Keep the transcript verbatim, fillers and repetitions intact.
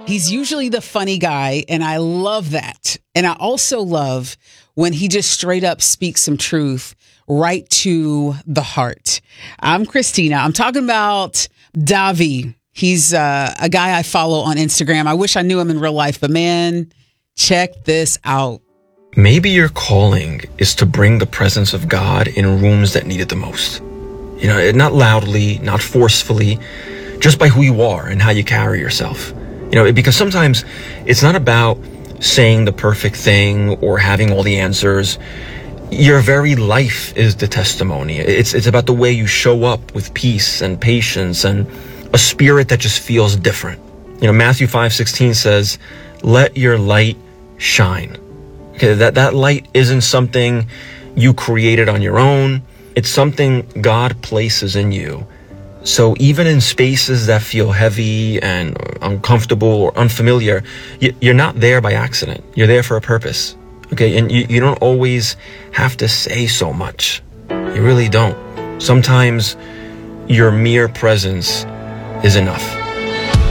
He's usually the funny guy, and I love that. And I also love when he just straight up speaks some truth right to the heart. I'm Christina. I'm talking about Davi. He's uh, a guy I follow on Instagram. I wish I knew him in real life, but man, check this out. Maybe your calling is to bring the presence of God in rooms that need it the most. You know, not loudly, not forcefully, just by who you are and how you carry yourself. You know, because sometimes it's not about saying the perfect thing or having all the answers. Your very life is the testimony. It's it's about the way you show up with peace and patience and a spirit that just feels different. You know, Matthew five sixteen says, "Let your light shine." Okay, that, that light isn't something you created on your own. It's something God places in you. So even in spaces that feel heavy and uncomfortable or unfamiliar, you're not there by accident. You're there for a purpose. Okay, and you, you don't always have to say so much. You really don't. Sometimes your mere presence is enough.